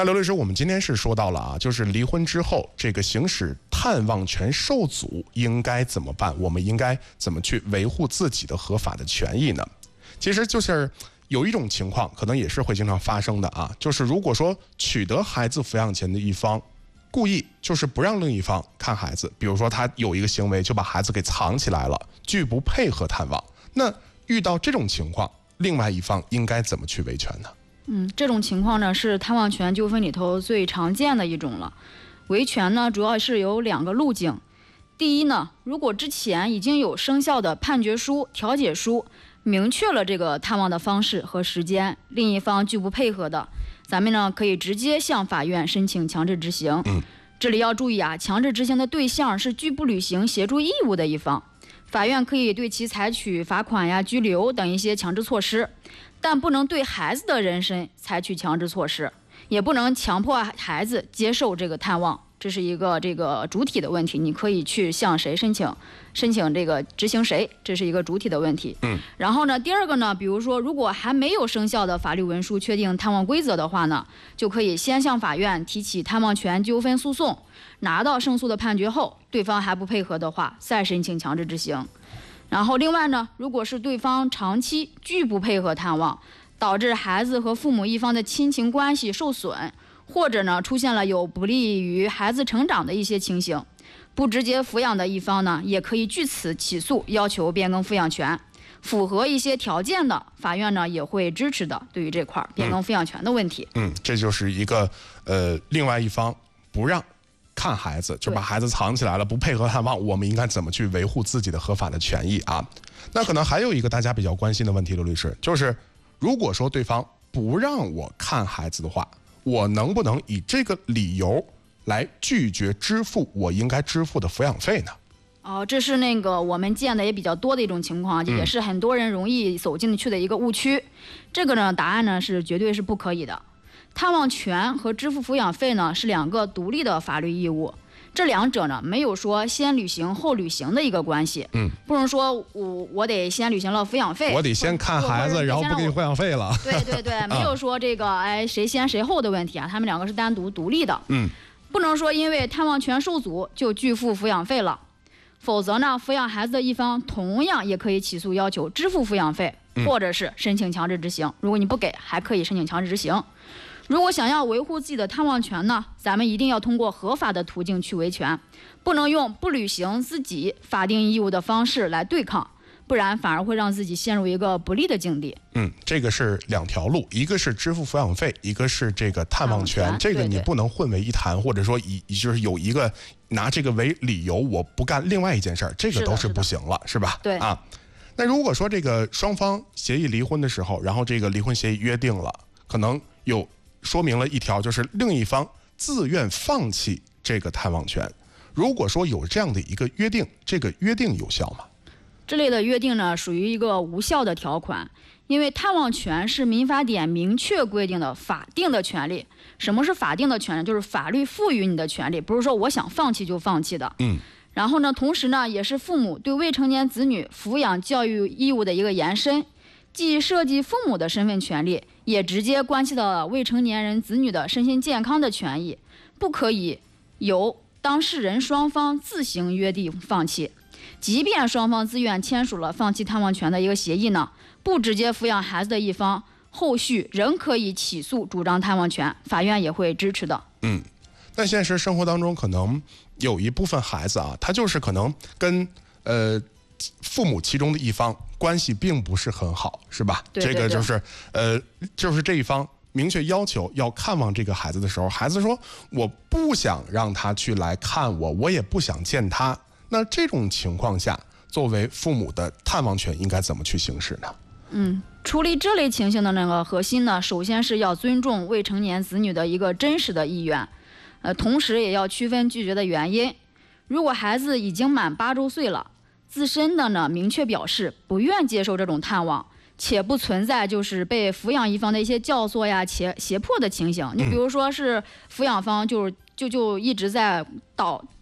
那刘律师，我们今天是说到了啊，就是离婚之后，这个行使探望权受阻应该怎么办？我们应该怎么去维护自己的合法的权益呢？其实就是有一种情况，可能也是会经常发生的啊，就是如果说取得孩子抚养权的一方故意就是不让另一方看孩子，比如说他有一个行为就把孩子给藏起来了，拒不配合探望，那遇到这种情况，另外一方应该怎么去维权呢？ 这种情况呢是探望权纠纷里头最常见的一种了。维权呢主要是有2个路径。第一呢，如果之前已经有生效的判决书、调解书，明确了这个探望的方式和时间，另一方拒不配合的，咱们呢可以直接向法院申请强制执行。这里要注意啊，强制执行的对象是拒不履行协助义务的一方，法院可以对其采取罚款呀、拘留等一些强制措施，但不能对孩子的人身采取强制措施，也不能强迫孩子接受这个探望，这是一个主体的问题，你可以去向谁申请这个执行谁，这是一个主体的问题。然后呢，第二个呢，比如说如果还没有生效的法律文书确定探望规则的话呢，就可以先向法院提起探望权纠纷诉讼，拿到胜诉的判决后，对方还不配合的话，再申请强制执行。然后另外呢，如果是对方长期拒不配合探望，导致孩子和父母一方的亲情关系受损，或者呢出现了有不利于孩子成长的一些情形，不直接抚养的一方呢，也可以据此起诉，要求变更抚养权。符合一些条件的，法院呢也会支持的。对于这块变更抚养权的问题， 这就是一个另外一方不让看孩子，就把孩子藏起来了，不配合探望，我们应该怎么去维护自己的合法的权益啊？那可能还有一个大家比较关心的问题，刘律师，就是如果说对方不让我看孩子的话，我能不能以这个理由来拒绝支付我应该支付的抚养费呢？ 这是我们见的也比较多的一种情况，也是很多人容易走进去的一个误区。这个呢，答案呢是绝对是不可以的。探望权和支付抚养费呢是2个独立的法律义务，这2者呢没有说先履行后履行的一个关系。不能说我得先履行了抚养费， 我得先看孩子，然后不给你抚养费了。 对，没有说谁先谁后的问题啊，他们2个是单独独立的。不能说因为探望权受阻就拒付抚养费了，否则呢，抚养孩子的一方同样也可以起诉要求支付抚养费，或者是申请强制执行。如果你不给，还可以申请强制执行。如果想要维护自己的探望权呢，咱们一定要通过合法的途径去维权，不能用不履行自己法定义务的方式来对抗，不然反而会让自己陷入一个不利的境地。 这个是2条路，一个是支付抚养费，一个是这个探望权，这个你不能混为一谈，或者说就是有一个拿这个为理由我不干另外一件事儿，这个都是不行了，是吧？ 对啊。 那如果说这个双方协议离婚的时候，然后这个离婚协议约定了，可能有说明了一条，就是另一方自愿放弃这个探望权。如果说有这样的一个约定，这个约定有效吗？ 这类的约定呢，属于一个无效的条款，因为探望权是民法典明确规定的法定的权利。什么是法定的权利？就是法律赋予你的权利，不是说我想放弃就放弃的。然后呢，同时呢，也是父母对未成年子女抚养教育义务的一个延伸，既涉及父母的身份权利，也直接关系到了未成年人子女的身心健康的权益，不可以由当事人双方自行约定放弃。即便双方自愿签署了放弃探望权的一个协议呢，不直接抚养孩子的一方，后续仍可以起诉主张探望权，法院也会支持的。 但现实生活当中，可能有一部分孩子啊，他就是可能跟父母其中的一方关系并不是很好，是吧？ 对， 这个就是这一方明确要求要看望这个孩子的时候，孩子说我不想让他去来看我，我也不想见他。那这种情况下，作为父母的探望权应该怎么去行使呢？ 处理这类情形的核心呢，首先是要尊重未成年子女的一个真实的意愿，同时也要区分拒绝的原因。如果孩子已经满8周岁了，自身的呢明确表示不愿接受这种探望，且不存在就是被抚养一方的一些教唆呀、胁迫的情形。你比如说是抚养方就一直在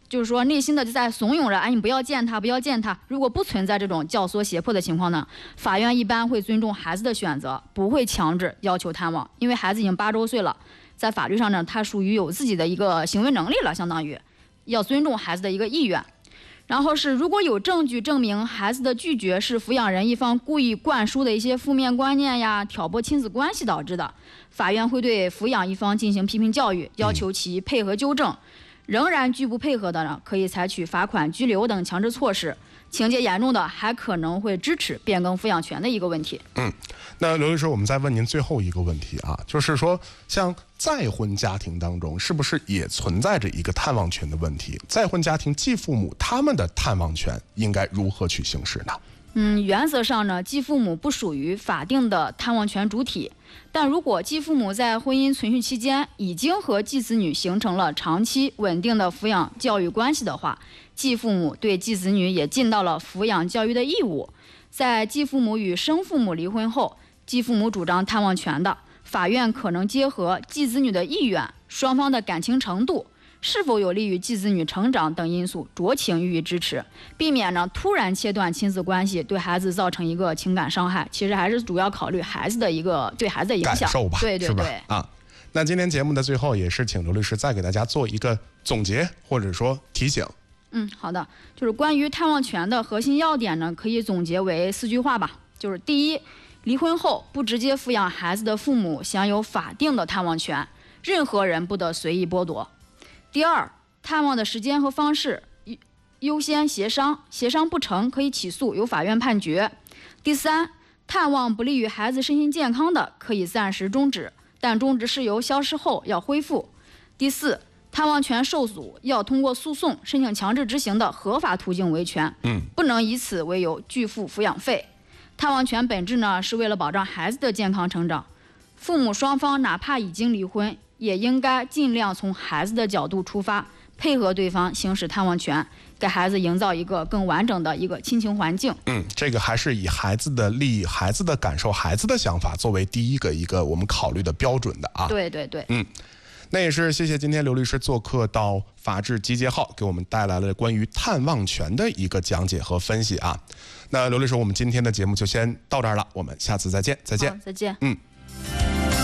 就是说内心的就在怂恿着，哎，你不要见他，不要见他。如果不存在这种教唆胁迫的情况呢，法院一般会尊重孩子的选择，不会强制要求探望，因为孩子已经8周岁了，在法律上呢，他属于有自己的一个行为能力了，相当于要尊重孩子的一个意愿。然后是，如果有证据证明孩子的拒绝是抚养人一方故意灌输的一些负面观念呀、挑拨亲子关系导致的，法院会对抚养一方进行批评教育，要求其配合纠正。仍然拒不配合的呢，可以采取罚款、拘留等强制措施。情节严重的，还可能会支持变更抚养权的一个问题。 那刘律师，我们再问您最后一个问题啊，就是说，像再婚家庭当中，是不是也存在着一个探望权的问题？再婚家庭继父母他们的探望权应该如何去行使呢？ 原则上呢，继父母不属于法定的探望权主体，但如果继父母在婚姻存续期间已经和继子女形成了长期稳定的抚养教育关系的话，继父母对继子女也尽到了抚养教育的义务。在继父母与生父母离婚后，继父母主张探望权的，法院可能结合继子女的意愿、双方的感情程度、是否有利于继子女成长等因素，酌情予以支持，避免呢突然切断亲子关系，对孩子造成一个情感伤害。其实还是主要考虑孩子的一个对孩子的影响感受吧， 对对对， 是吧？啊，那今天节目的最后，也是请刘律师再给大家做一个总结，或者说提醒。 好的，就是关于探望权的核心要点呢，可以总结为4句话吧。就是第一，离婚后不直接抚养孩子的父母享有法定的探望权，任何人不得随意剥夺。第二，探望的时间和方式优先协商，协商不成可以起诉，由法院判决。第三，探望不利于孩子身心健康的，可以暂时终止，但终止事由消失后要恢复。第四，探望权受阻要通过诉讼申请强制执行的合法途径维权，不能以此为由拒付抚养费。探望权本质呢，是为了保障孩子的健康成长，父母双方哪怕已经离婚，也应该尽量从孩子的角度出发，配合对方行使探望权，给孩子营造一个更完整的一个亲情环境。 这个还是以孩子的利益、孩子的感受、孩子的想法作为第一个我们考虑的标准的啊。 对对对， 那也是谢谢今天刘律师做客到法治集结号，给我们带来了关于探望权的一个讲解和分析啊。那刘律师，我们今天的节目就先到这儿了，我们下次再见，再见， 再见。